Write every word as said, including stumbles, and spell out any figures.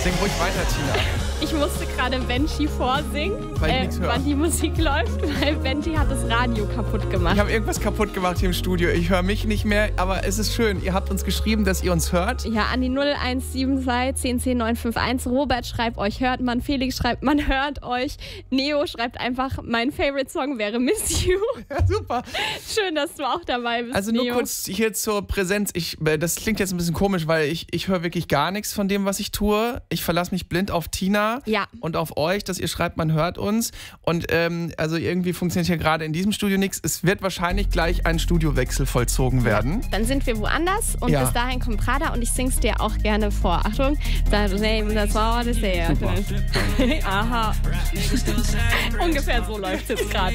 Sing ruhig weiter, Tina. Ich musste gerade Benji vorsingen, Weil ich äh, nichts höre. wann die Musik läuft, weil Benji hat das Radio kaputt gemacht. Ich habe irgendwas kaputt gemacht hier im Studio. Ich höre mich nicht mehr, aber es ist schön. Ihr habt uns geschrieben, dass ihr uns hört. Ja, an die null eins sieben zwei eins null zehn neun fünf eins. Robert schreibt, euch hört man. Felix schreibt, man hört euch. Neo schreibt einfach, mein Favorite Song wäre Miss You. Ja, super. Schön, dass du auch dabei bist, Also nur Neo. kurz hier zur Präsenz. Ich, das klingt jetzt ein bisschen komisch, weil ich, ich höre wirklich gar nichts von dem, was ich tue. Ich verlasse mich blind auf Tina Ja. und auf euch, dass ihr schreibt, man hört uns. Und ähm, also irgendwie funktioniert hier gerade in diesem Studio nichts. Es wird wahrscheinlich gleich ein Studiowechsel vollzogen werden. Dann sind wir woanders und Ja. bis dahin kommt Prada und ich sing's dir auch gerne vor. Achtung. Das war das Super. Aha. Ungefähr so läuft's jetzt gerade.